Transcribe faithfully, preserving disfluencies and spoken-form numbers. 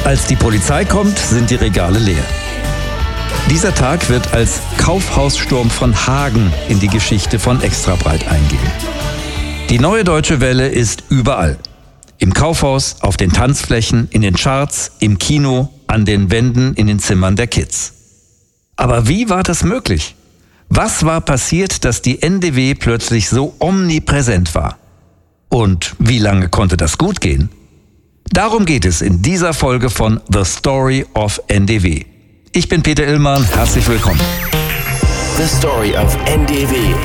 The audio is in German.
Als die Polizei kommt, sind die Regale leer. Dieser Tag wird als Kaufhaussturm von Hagen in die Geschichte von Extrabreit eingehen. Die Neue Deutsche Welle ist überall. Im Kaufhaus, auf den Tanzflächen, in den Charts, im Kino, an den Wänden, in den Zimmern der Kids. Aber wie war das möglich? Was war passiert, dass die N D W plötzlich so omnipräsent war? Und wie lange konnte das gut gehen? Darum geht es in dieser Folge von The Story of N D W. Ich bin Peter Illmann, herzlich willkommen. The Story of N D W.